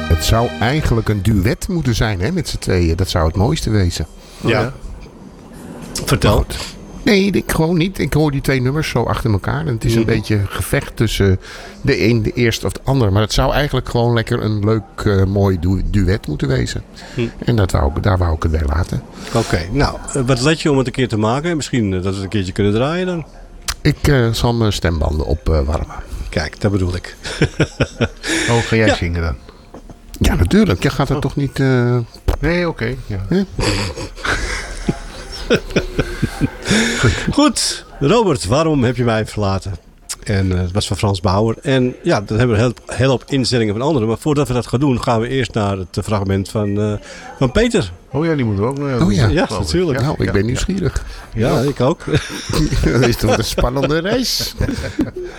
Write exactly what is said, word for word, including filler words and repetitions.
Het zou eigenlijk een duet moeten zijn, hè, met z'n tweeën. Dat zou het mooiste wezen. Ja. ja. Vertel. Nee, ik gewoon niet. Ik hoor die twee nummers zo achter elkaar. En het is een mm. beetje gevecht tussen de een, de eerste of de ander. Maar het zou eigenlijk gewoon lekker een leuk, uh, mooi du- duet moeten wezen. Mm. En dat wou ik, daar wou ik het bij laten. Oké, okay, nou, wat let je om het een keer te maken? Misschien dat we het een keertje kunnen draaien dan? Ik uh, zal mijn stembanden opwarmen. Uh, Kijk, dat bedoel ik. Oh, ga jij ja. zingen dan? Ja, natuurlijk. Je gaat er oh. toch niet... Uh... Nee, oké. Okay. Ja. Huh? Goed. Goed, Robert, waarom heb je mij verlaten? En uh, het was van Frans Bauer. En ja, dan hebben we heel, heel op instellingen van anderen. Maar voordat we dat gaan doen, gaan we eerst naar het fragment van, uh, van Peter. Oh ja, die moeten we ook nog. Oh ja, ja natuurlijk. Nou, ik ben nieuwsgierig. Ja, ja ik ook. Dat is toch een spannende reis.